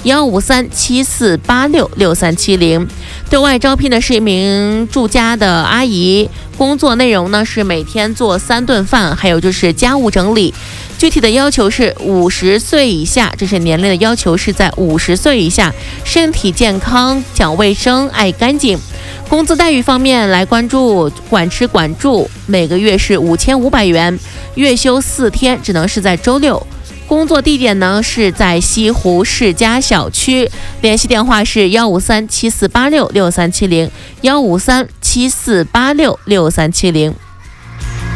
15374866370。对外招聘的是一名住家的阿姨，工作内容呢是每天做3顿饭，还有就是家务整理。具体的要求是50岁以下，这是年龄的要求是在50岁以下，身体健康，讲卫生，爱干净。工资待遇方面来关注管吃管住，每个月是5500元，月休4天，只能是在周六。工作地点呢是在西湖世家小区，联系电话是15374866370，15374866370。